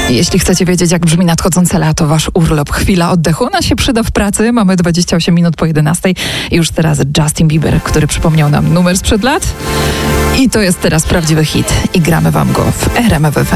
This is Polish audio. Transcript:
Jeśli chcecie wiedzieć, jak brzmi nadchodzące lato, wasz urlop, chwila oddechu, ona się przyda w pracy. Mamy 28 minut po 11. I już teraz Justin Bieber, który przypomniał nam numer sprzed lat. I to jest teraz prawdziwy hit. I gramy wam go w RMF FM.